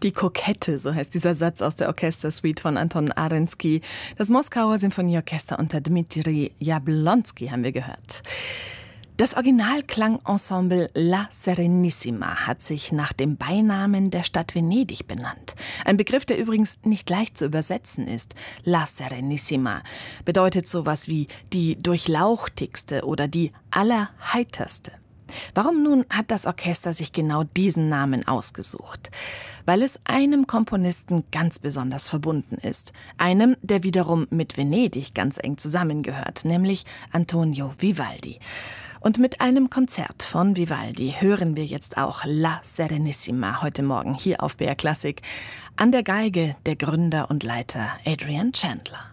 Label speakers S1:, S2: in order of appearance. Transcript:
S1: Die Kokette, so heißt dieser Satz aus der Orchestersuite von Anton Arensky. Das Moskauer Sinfonieorchester unter Dmitri Jablonski haben wir gehört. Das Originalklangensemble La Serenissima hat sich nach dem Beinamen der Stadt Venedig benannt. Ein Begriff, der übrigens nicht leicht zu übersetzen ist. La Serenissima bedeutet sowas wie die durchlauchtigste oder die allerheiterste. Warum nun hat das Orchester sich genau diesen Namen ausgesucht? Weil es einem Komponisten ganz besonders verbunden ist. Einem, der wiederum mit Venedig ganz eng zusammengehört, nämlich Antonio Vivaldi. Und mit einem Konzert von Vivaldi hören wir jetzt auch La Serenissima heute Morgen hier auf BR Klassik. An der Geige der Gründer und Leiter Adrian Chandler.